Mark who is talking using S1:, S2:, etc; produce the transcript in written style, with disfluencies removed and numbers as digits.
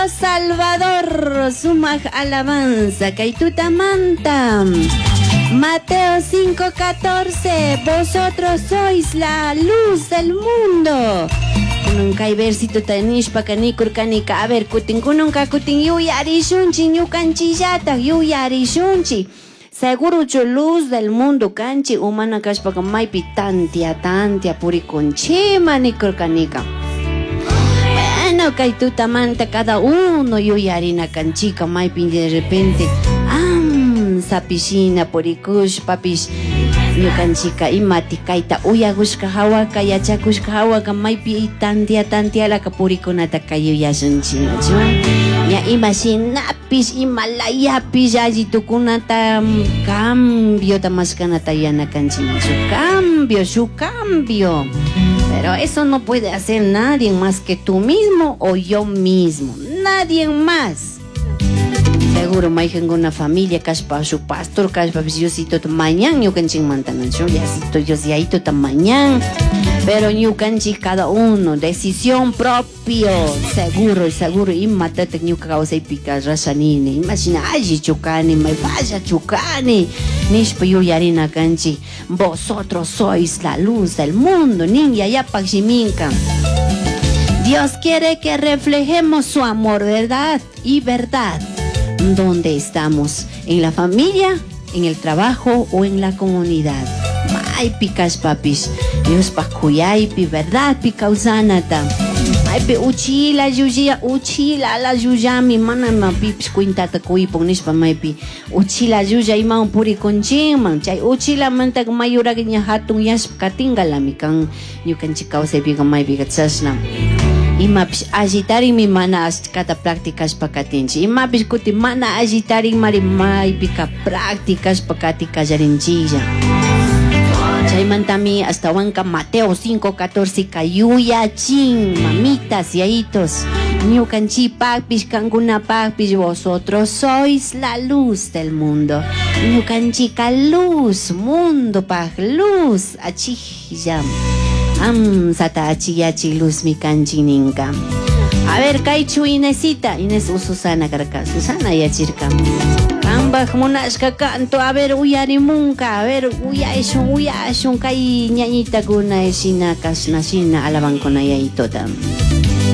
S1: Salvador, sumaj alabanza, Kaituta manta. Mateo 5:14, vosotros sois la luz del mundo. Nunca hay versito tanishpa kanikur kanika, a ver, kutin kununka kutin yuyari shunchi, ñukanchi yata, yuyari shunchi. Seguro yo luz del mundo kanchi, humana kashpaka maypi tantia purikunchima nikur kanika. Bueno, Kaituta manta cada uno yuyarina kanchika maypi de repente. Sapishina porikush papish ñukanchika imati kayta uyakushka hawaka yachakushka hawaka maypi tantia laka purikunata kayuyashunchinachu ña imashinapish imalayapish allitukunata cambiota maskanata yanakanchinachu cambio pero eso no puede hacer nadie más que tú mismo o yo mismo, nadie más. Seguro may una familia kashpa su pastor kashpa Diosito mañana ñukanchik mantanancho yasito Dios yaito mañana pero ñukanchik cada uno decisión propio seguro imatata ñuka kawsaypika rashanini imagina alli chukani may falla chukani nishpa yuyarina kanchik vosotros sois la luz del mundo nin yayapak shiminka. Dios quiere que reflejemos su amor, verdad y verdad. ¿Dónde estamos? ¿En la familia, en el trabajo o en la comunidad? Maypi kashpapis, Dios pakuyaypi, verdad pi kausanata. Maypi uchila la yuyami, mana mapipis kuintata kuipon nishpa maypi. Uchila yuya iman puri konchiman, chay uchila manta mayuraki ña hatun yashp katingalami kan ñukanchik kawsaypiqa maypi kachashna. Imapis agitarin mana kata prácticas pakatinchi. Imapis kuti mana agitarin maypika prácticas pakati kallarinchilla. Chaymantami hasta wanka Mateo 5:14 kayuyachin mamitas yaitos. Ñukanchipakpis kankunapakpis vosotros sois la luz del mundo. Ñukanchika luz, mundo pak luz achijllam. Sata achiyachi luz mi kanchininka. A ver, kaychu Inés Susana karaka. Susana yachirka. Ambaj munashka canto, a ver, uyarimunka, a ver, uyashun, kay ñañita kuna shina kasnashina alabankona yaitota.